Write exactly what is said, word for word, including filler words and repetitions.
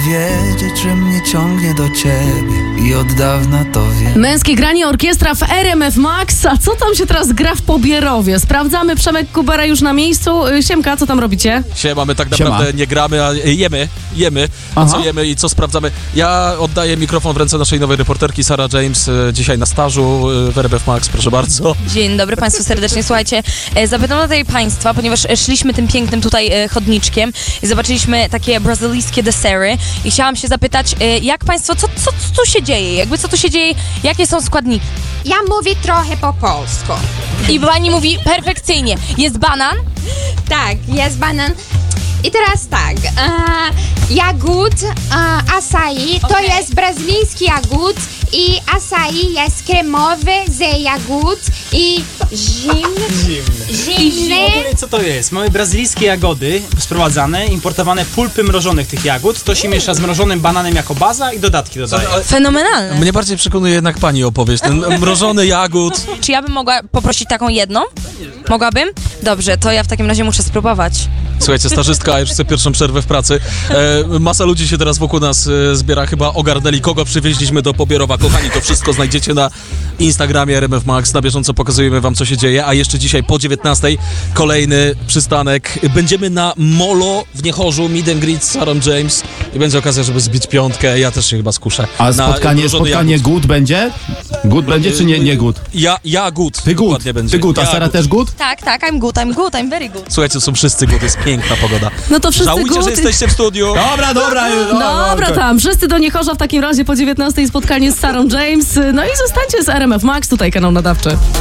wiedzieć, że mnie ciągnie do ciebie i od dawna to wiem. Męskie granie orkiestra w R M F Max. A co tam się teraz gra w Pobierowie? Sprawdzamy. Przemek Kubera już na miejscu. Siemka, co tam robicie? Siema, my tak naprawdę Siema. nie gramy, a jemy, jemy. A Aha. co jemy i co sprawdzamy? Ja oddaję mikrofon w ręce naszej nowej reporterki Sarah James, e, dzisiaj na stażu e, w R M F Max, proszę bardzo. Dzień dobry Państwu serdecznie. Słuchajcie, e, zapytam tutaj Państwa, ponieważ e, szliśmy tym pięknym tutaj e, chodniczkiem i zobaczyliśmy takie brazylijskie desery i chciałam się zapytać, e, jak Państwo, co, co, co tu się dzieje? Jakby co tu się dzieje? Jakie są składniki? Ja mówię trochę po polsku. I Pani mówi perfekcyjnie. Jest banan? Tak, jest banan. I teraz tak, e, jagód, e, acai, to Okej. jest brazylijski jagód i acai jest kremowy z jagód i zimny. Zimny. Co to jest? Mamy brazylijskie jagody sprowadzane, importowane pulpy mrożonych tych jagód. To się miesza z mrożonym bananem jako baza i dodatki dodaje. Fenomenalne. Mnie bardziej przekonuje jednak pani opowieść, ten mrożony jagód. Czy ja bym mogła poprosić taką jedną? Mogłabym? Dobrze, to ja w takim razie muszę spróbować. Słuchajcie, stażystka już chce pierwszą przerwę w pracy. E, masa ludzi się teraz wokół nas e, zbiera, chyba ogarnęli, kogo przywieźliśmy do Pobierowa. Kochani, to wszystko znajdziecie na Instagramie R M F Max. Na bieżąco pokazujemy wam, co się dzieje, a jeszcze dzisiaj po dziewiętnastej kolejny przystanek. Będziemy na Molo w Niechorzu, meet and greet z Sarah James i będzie okazja, żeby zbić piątkę. Ja też się chyba skuszę. A na spotkanie, mrożony spotkanie jagód. good będzie? Good będzie czy nie, nie good? Ja, ja good. Ty good, Dokładnie będzie. ty good, a Ja Sara good. też good? Tak, tak, I'm good, I'm good, I'm very good. Słuchajcie, są wszyscy good, jest piękna pogoda. No to wszyscy Żałujcie, good. że jesteście w studiu. Dobra, dobra. Dobra tam, wszyscy do Niechorza w takim razie po dziewiętnastej spotkanie z Sarą James. No i zostańcie z R M F Max, tutaj kanał nadawczy.